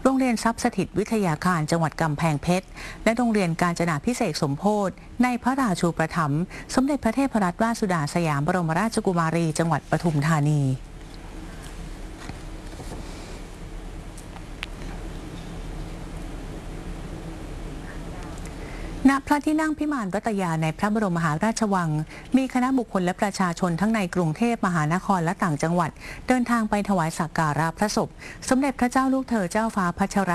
โรงเรียนทรัพย์สถิตวิทยาคารจังหวัดกำแพงเพชรและโรงเรียนกาญจนาภิเษกสมโภชในพระราชูปถัมภ์สมเด็จพระเทพรัตนราชสุดาสยามบรมราชกุมารีจังหวัดปทุมธานีณพระที่นั่งพิมานรัตยาในพระบรมมหาราชวังมีคณะบุคคลและประชาชนทั้งในกรุงเทพมหานครและต่างจังหวัดเดินทางไปถวายสักการะพระศพสมเด็จพระเจ้าลูกเธอเจ้าฟ้าพัชร